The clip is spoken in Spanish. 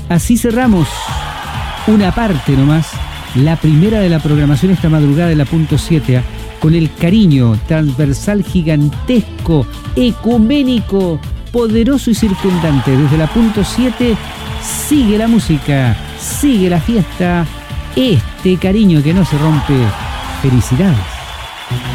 Así cerramos una parte nomás, la primera de la programación esta madrugada de la punto 7, con el cariño transversal, gigantesco, ecuménico, poderoso y circundante. Desde la punto 7 sigue la música, sigue la fiesta, este cariño que no se rompe. Felicidades.